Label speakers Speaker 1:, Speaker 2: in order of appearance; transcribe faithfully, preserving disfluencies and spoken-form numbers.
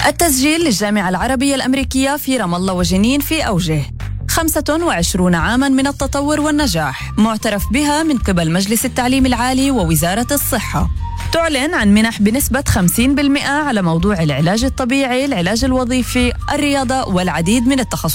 Speaker 1: التسجيل للجامعة العربية الأمريكية في رام الله وجنين في أوجه. خمسة وعشرين عاماً من التطور والنجاح، معترف بها من قبل مجلس التعليم العالي ووزارة الصحة. تعلن عن منح بنسبة خمسين بالمئة على موضوع العلاج الطبيعي، العلاج الوظيفي، الرياضة والعديد من التخصصات